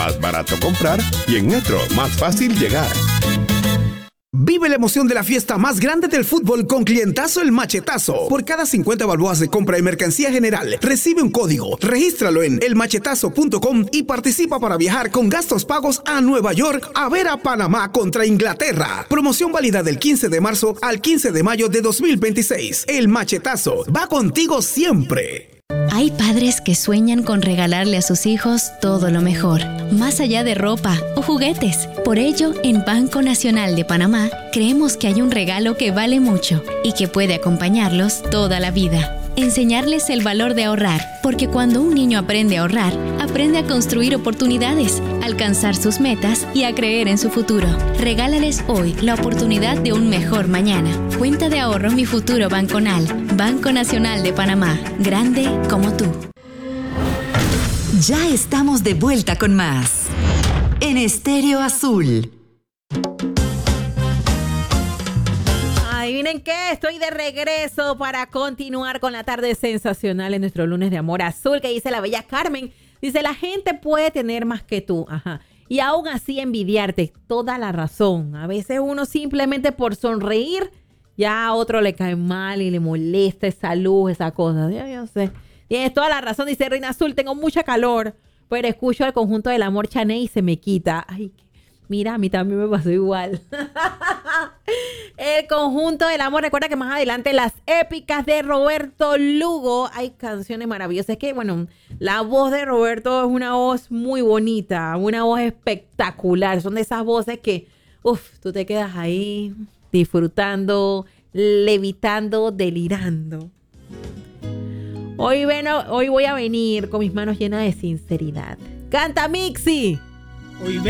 más barato comprar y en Metro más fácil llegar. Vive la emoción de la fiesta más grande del fútbol con Clientazo El Machetazo. Por cada 50 balboas de compra de mercancía general, recibe un código. Regístralo en elmachetazo.com y participa para viajar con gastos pagos a Nueva York a ver a Panamá contra Inglaterra. Promoción válida del 15 de marzo al 15 de mayo de 2026. El Machetazo va contigo siempre. Hay padres que sueñan con regalarle a sus hijos todo lo mejor, más allá de ropa o juguetes. Por ello, en Banco Nacional de Panamá, creemos que hay un regalo que vale mucho y que puede acompañarlos toda la vida. Enseñarles el valor de ahorrar, porque cuando un niño aprende a ahorrar, aprende a construir oportunidades, alcanzar sus metas y a creer en su futuro. Regálales hoy la oportunidad de un mejor mañana. Cuenta de ahorro Mi Futuro Banconal. Banco Nacional de Panamá. Grande como tú. Ya estamos de vuelta con más. En Estéreo Azul. Adivinen qué, estoy de regreso para continuar con la tarde sensacional en nuestro lunes de amor azul, que dice la bella Carmen. Dice, la gente puede tener más que tú, y aún así envidiarte. Toda la razón. A veces uno simplemente por sonreír, ya a otro le cae mal y le molesta esa luz, esa cosa. Yo sé. Tienes toda la razón, dice Reina Azul, tengo mucha calor, pero escucho el conjunto del amor Chané y se me quita. Ay, mira, a mí también me pasó igual. El conjunto del amor. Recuerda que más adelante las épicas de Roberto Lugo. Hay canciones maravillosas. Es que, bueno, la voz de Roberto es una voz muy bonita, una voz espectacular. Son de esas voces que, tú te quedas ahí disfrutando, levitando, delirando. Hoy voy a venir con mis manos llenas de sinceridad. ¡Canta, Mixi! Hoy